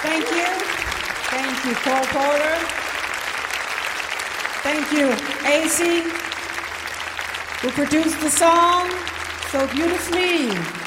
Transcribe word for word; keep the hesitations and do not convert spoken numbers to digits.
Thank you. Thank you, Cole Porter. Thank you, A C, who produced the song so beautifully.